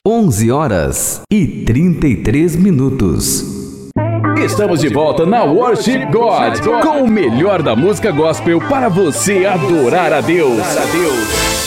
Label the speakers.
Speaker 1: 11h33.
Speaker 2: Estamos de volta na Worship God, com o melhor da música gospel para você adorar a Deus.